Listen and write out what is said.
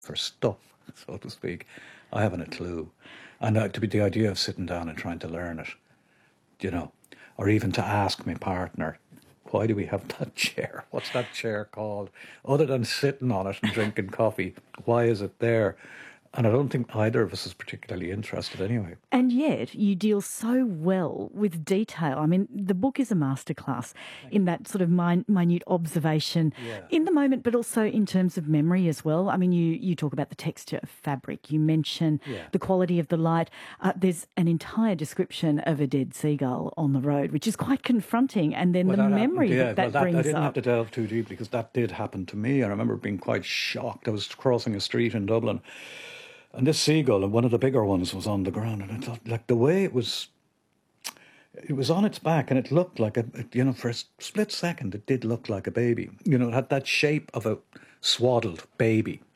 for stuff, so to speak. I haven't a clue. And the idea of sitting down and trying to learn it, or even to ask my partner, why do we have that chair? What's that chair called? Other than sitting on it and drinking coffee, why is it there? And I don't think either of us is particularly interested anyway. And yet you deal so well with detail. I mean, the book is a masterclass in that sort of minute observation in the moment, but also in terms of memory as well. I mean, you talk about the texture of fabric. You mention the quality of the light. There's an entire description of a dead seagull on the road, which is quite confronting. And then the memory that brings up. I didn't have to delve too deep because that did happen to me. I remember being quite shocked. I was crossing a street in Dublin, and this seagull, and one of the bigger ones, was on the ground. And I thought, like, the way it was on its back, and it looked like for a split second, it did look like a baby. It had that shape of a swaddled baby.